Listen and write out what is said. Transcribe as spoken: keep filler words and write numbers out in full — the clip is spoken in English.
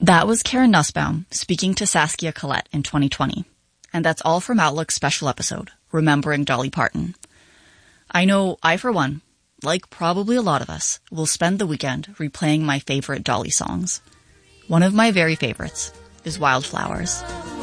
That was Karen Nussbaum speaking to Saskia Collette in twenty twenty. And that's all from Outlook's special episode, Remembering Dolly Parton. I know I, for one, like probably a lot of us, will spend the weekend replaying my favorite Dolly songs. One of my very favorites is Wildflowers.